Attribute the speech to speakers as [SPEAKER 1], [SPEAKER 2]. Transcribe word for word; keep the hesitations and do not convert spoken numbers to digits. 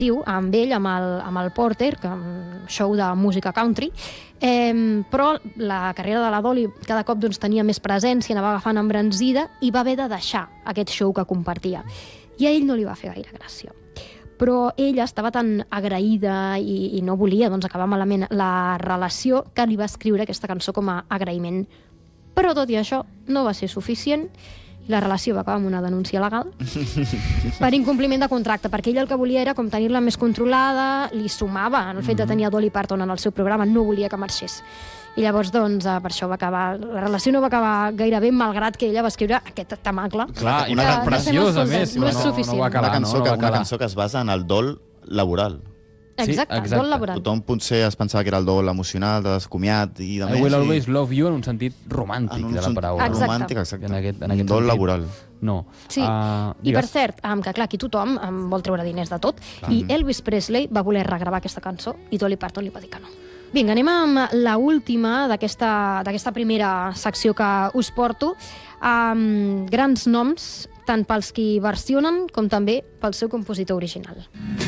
[SPEAKER 1] amb ell, amb el, amb el Porter, que un show de música country, eh, però la carrera de la Dolly cada cop doncs, tenia més presència, anava agafant embranzida i va haver de deixar aquest show que compartia. I a ell no li va fer gaire gràcia. Però ella estava tan agraïda i, i no volia doncs, acabar malament la relació que li va escriure aquesta cançó com a agraïment. Però tot i això no va ser suficient. La relació va acabar amb una denúncia legal per incompliment de contracte, perquè ell el que volia era com tenir-la més controlada, li sumava en el fet de tenir a Dolly Parton en el seu programa, no volia que marxés. I llavors, doncs, per això va acabar... La relació no va acabar gaire bé, malgrat que ella va escriure aquest temacle.
[SPEAKER 2] Clar, una cançó preciosa, més,
[SPEAKER 1] no
[SPEAKER 2] però
[SPEAKER 1] és
[SPEAKER 2] no,
[SPEAKER 1] suficient.
[SPEAKER 2] no va acabar,
[SPEAKER 3] Una cançó,
[SPEAKER 2] no, no
[SPEAKER 3] que,
[SPEAKER 2] va
[SPEAKER 3] una
[SPEAKER 2] acabar.
[SPEAKER 3] cançó que es basa en el dol laboral.
[SPEAKER 1] Exacte,
[SPEAKER 2] Sí, exacte.
[SPEAKER 1] dol laboral.
[SPEAKER 3] Tothom potser es pensava que era el dol emocional, de descomiat i de
[SPEAKER 2] I
[SPEAKER 3] més.
[SPEAKER 2] will
[SPEAKER 3] i-
[SPEAKER 2] always love you en un sentit romàntic
[SPEAKER 3] en un
[SPEAKER 2] de la
[SPEAKER 3] sentit
[SPEAKER 2] paraula.
[SPEAKER 1] Exacte.
[SPEAKER 3] romàntic, exacte.
[SPEAKER 2] En aquest, en
[SPEAKER 3] Un
[SPEAKER 2] aquest
[SPEAKER 3] dol
[SPEAKER 2] sentit.
[SPEAKER 3] laboral.
[SPEAKER 2] No.
[SPEAKER 1] Sí,
[SPEAKER 2] Uh,
[SPEAKER 1] i per cert, um, que clar, aquí tothom um, vol treure diners de tot, i Elvis Presley va voler regravar aquesta cançó i Dolly Parton li va dir que no. Vinga, anem amb la última d'aquesta d'aquesta primera secció que us porto. Um, grans noms, tant pels qui versionen com també pel seu compositor original.